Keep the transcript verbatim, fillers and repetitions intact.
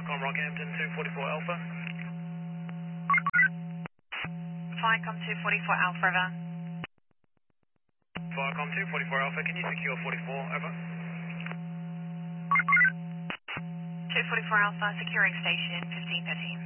Viacom Rockhampton two forty-four Alpha. Viacom two forty-four Alpha, over. Viacom two forty-four Alpha, can you secure forty-four, over? two forty-four Alpha, securing station fifteen thirteen.